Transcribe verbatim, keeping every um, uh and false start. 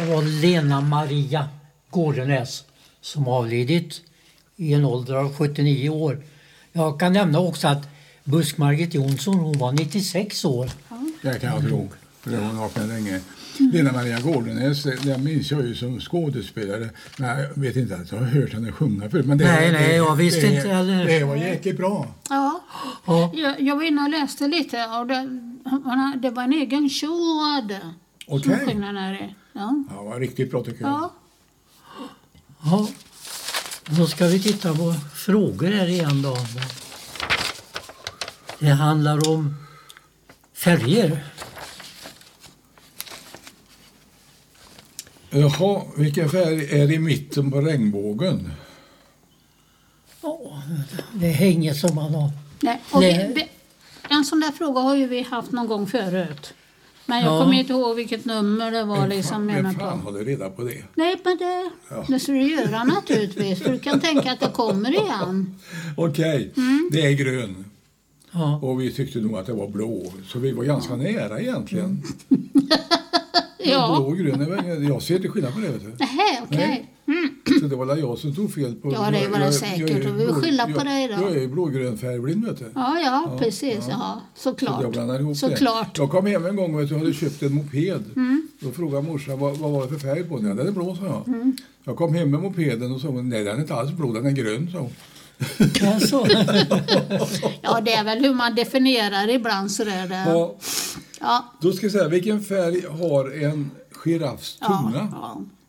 det var Lena Maria Gårdenäs som avlidit i en ålder av sjuttionio år. Jag kan nämna också att Busk-Margit Jonsson, hon var nittiosex år. Det kan jag tro, för det har hon varit med länge. Lena Maria Gårdenäs, den minns jag ju som skådespelare. Men jag vet inte att jag har hört henne sjunga förut. Men det, nej, nej, jag visste det, inte. Eller? Det var jäkligt bra. Ja, ja. Jag, jag var inne och läste lite. Och det, det var en egen show hon hade. Okej. Som sjöng den här. Ja. Ja, det var riktigt bra tycker jag. Ja. Ja, då ska vi titta på frågor här igen då. Det handlar om färger. Jaha, vilken färg är i mitten på regnbågen? Ja, det hänger som man har. Nej, och vi, Nej. vi, en sån där fråga har ju vi haft någon gång förut. Men jag Ja. kommer inte ihåg vilket nummer det var. Vem Liksom, fan, vem menar fan på. håller reda på det? Nej, men det, Ja. det ska du göra naturligtvis. För du kan tänka att det kommer igen. Okej, det är grön. Ja. Och vi tyckte nog att det var blå. Så vi var ganska nära egentligen. Ja. Blå och grön är väl, jag ser inte skillnad på det. Vet du. Nähä, okej. Nej. Mm. Så det var väl jag som tog fel på... Ja, det var det säkert. Och vi vill skylla på dig då. Jag är blågrön färgblind, vet du. Ja, ja, precis. ja. Ja. Så jag Såklart. blandar ihop Såklart. det. Jag kom hem en gång och jag hade köpt en moped. Mm. Då frågade morsan vad, vad var det för färg på den. Ja, den är blå, sa jag. Mm. Jag kom hem med mopeden och sa nej, den är inte alls blå, den är grön, sa hon. Alltså. Ja, det är väl hur man definierar ibland så är det. Ja, Ja. då ska jag säga, vilken färg har en giraffs Ja, tunga? ja.